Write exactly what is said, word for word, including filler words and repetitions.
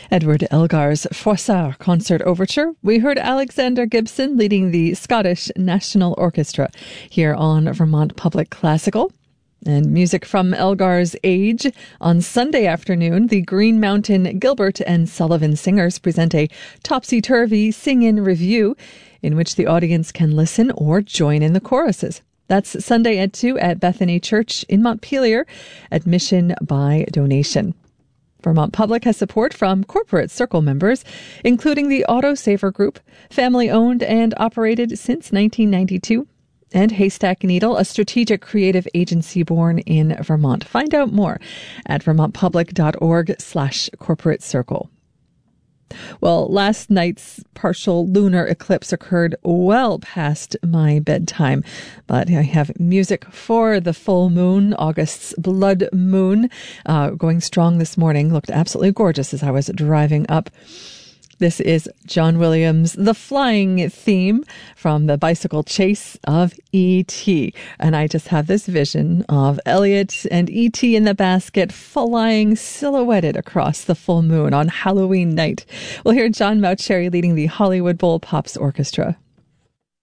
Edward Elgar's Froissart Concert Overture. We heard Alexander Gibson leading the Scottish National Orchestra here on Vermont Public Classical. And music from Elgar's Age. On Sunday afternoon, the Green Mountain Gilbert and Sullivan Singers present a topsy-turvy sing-in review in which the audience can listen or join in the choruses. That's Sunday at two at Bethany Church in Montpelier, admission by donation. Vermont Public has support from Corporate Circle members, including the Autosaver Group, family-owned and operated since nineteen ninety-two, and Haystack Needle, a strategic creative agency born in Vermont. Find out more at vermontpublic.org slash corporate circle. Well, last night's partial lunar eclipse occurred well past my bedtime, but I have music for the full moon, August's blood moon, uh, going strong this morning. Looked absolutely gorgeous as I was driving up. This is John Williams' The Flying theme from the Bicycle Chase of E T And I just have this vision of Elliot and E T in the basket flying silhouetted across the full moon on Halloween night. We'll hear John Mauceri leading the Hollywood Bowl Pops Orchestra.